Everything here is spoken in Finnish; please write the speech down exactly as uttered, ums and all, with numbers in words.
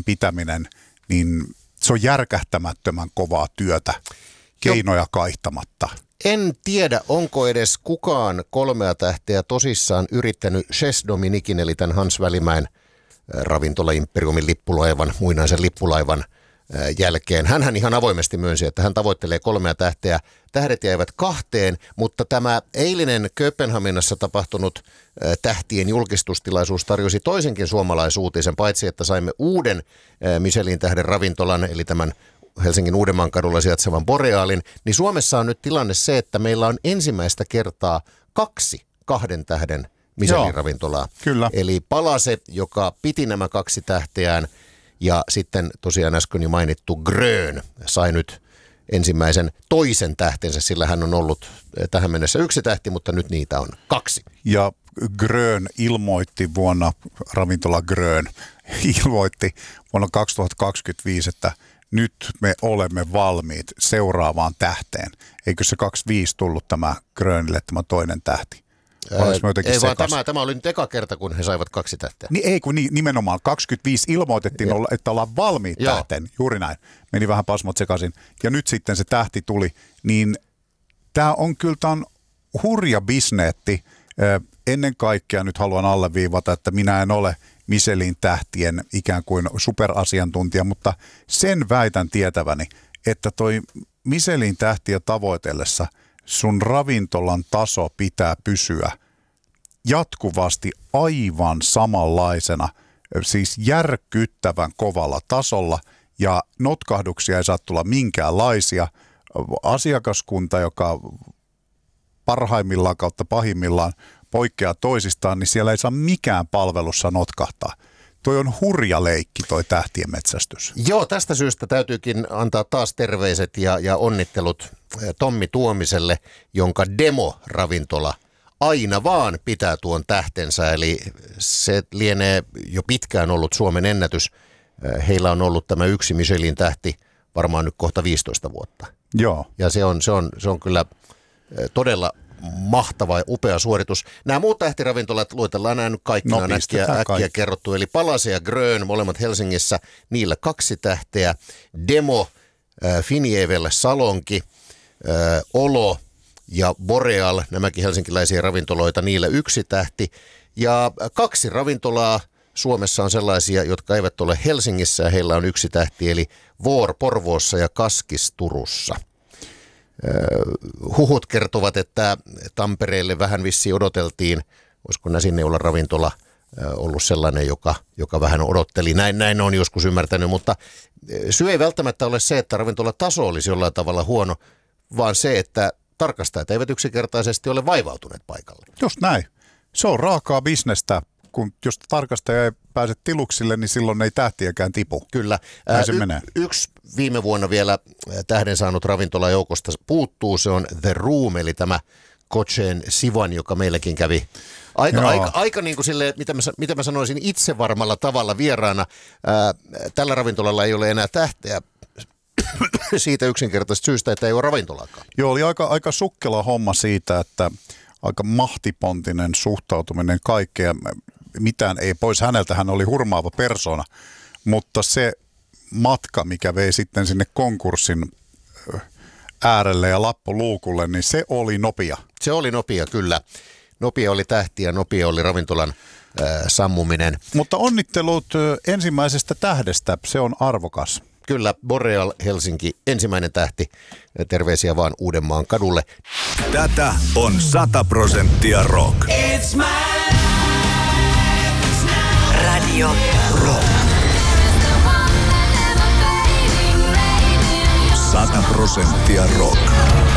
pitäminen, niin se on järkähtämättömän kovaa työtä, keinoja kaihtamatta. En tiedä, onko edes kukaan kolmea tähteä tosissaan yrittänyt Chez Dominiquin, eli tämän Hans Välimäen ravintola Imperiumin lippulaivan, muinaisen lippulaivan jälkeen. Hänhän ihan avoimesti myönsi, että hän tavoittelee kolmea tähteä. Tähdet jäivät kahteen, mutta tämä eilinen Kööpenhaminassa tapahtunut tähtien julkistustilaisuus tarjosi toisenkin suomalaisuutisen, paitsi että saimme uuden Michelin-tähden ravintolan, eli tämän Helsingin Uudenmaan kadulla sijaitsevan Borealin, niin Suomessa on nyt tilanne se, että meillä on ensimmäistä kertaa kaksi kahden tähden Michelin-ravintolaa. Kyllä. Eli Palase, joka piti nämä kaksi tähteään, ja sitten tosiaan äsken jo mainittu Grön sai nyt ensimmäisen toisen tähtensä, sillä hän on ollut tähän mennessä yksi tähti, mutta nyt niitä on kaksi. Ja Grön ilmoitti vuonna, ravintola Grön ilmoitti vuonna kaksituhattakaksikymmentäviisi, että nyt me olemme valmiit seuraavaan tähteen. Eikö se kaksikymmentäviisi tullut tämä Grönille tämä toinen tähti? Ei vaan tämä, tämä oli nyt eka kerta, kun he saivat kaksi tähteä. Niin ei, kun nimenomaan kaksikymmentäviisi ilmoitettiin, ja. että ollaan valmiit Joo. tähteen. Juuri näin. Meni vähän pasmot sekaisin. Ja nyt sitten se tähti tuli. Niin tämä on kyllä tämän hurja bisneetti. Ennen kaikkea nyt haluan alleviivata, että minä en ole Michelin tähtien ikään kuin superasiantuntija, mutta sen väitän tietäväni, että toi Michelin tähtiä tavoitellessa sun ravintolan taso pitää pysyä jatkuvasti aivan samanlaisena, siis järkyttävän kovalla tasolla, ja notkahduksia ei saa tulla minkäänlaisia. Asiakaskunta, joka parhaimmillaan kautta pahimmillaan poikkeaa toisistaan, niin siellä ei saa mikään palvelussa notkahtaa. Toi on hurja leikki toi tähtien metsästys. Joo, tästä syystä täytyykin antaa taas terveiset ja, ja onnittelut Tommi Tuomiselle, jonka Demo-ravintola aina vaan pitää tuon tähtensä. Eli se lienee jo pitkään ollut Suomen ennätys. Heillä on ollut tämä yksi Michelin tähti varmaan nyt kohta viisitoista vuotta. Joo. Ja se on, se on, se on kyllä todella mahtava ja upea suoritus. Nämä muut tähtiravintolat luetellaan nämä nyt kaikki, no, äkkiä, äkkiä kaikki. kerrottu. Eli Palase ja Grön, molemmat Helsingissä, niillä kaksi tähteä. Demo, äh, Finjevelle Salonki, äh, Olo ja Boreal, nämäkin helsinkiläisiä ravintoloita, niillä yksi tähti. Ja kaksi ravintolaa Suomessa on sellaisia, jotka eivät ole Helsingissä ja heillä on yksi tähti, eli Voor Porvoossa ja Kaskis Turussa. Huhut kertovat, että Tampereelle vähän vissiin odoteltiin, olisiko Näsinneula ravintola ollut sellainen, joka, joka vähän odotteli. Näin, näin on joskus ymmärtänyt, mutta syy ei välttämättä ole se, että ravintolataso olisi jollain tavalla huono, vaan se, että tarkastajat eivät yksinkertaisesti ole vaivautuneet paikalle. Just näin. Se on raakaa bisnestä. Kun jos tarkastaja ei pääse tiluksille, niin silloin ei tähtiäkään tipu. Kyllä. Näin se y- menee. Yksi viime vuonna vielä tähden saanut ravintola joukosta puuttuu. Se on The Room, eli tämä Kochen Sivan, joka meilläkin kävi aika, aika, aika niin kuin sille, mitä mä, mitä mä sanoisin, itsevarmalla tavalla vieraana. Ää, tällä ravintolalla ei ole enää tähteä siitä yksinkertaisesta syystä, että ei ole ravintolaakaan. Joo, oli aika, aika sukkela homma siitä, että aika mahtipontinen suhtautuminen kaikkea. Mitään ei pois häneltä, hän oli hurmaava persona, mutta se matka, mikä vei sitten sinne konkurssin äärelle ja lappuluukulle, niin se oli nopea. Se oli nopea, kyllä. Nopea oli tähti ja nopea oli ravintolan äh, sammuminen. Mutta onnittelut ensimmäisestä tähdestä, se on arvokas. Kyllä, Boreal Helsinki, ensimmäinen tähti. Terveisiä vaan Uudenmaan kadulle. Tätä on sata prosenttia rock. It's my Radio Rock. Sata prosenttia rock.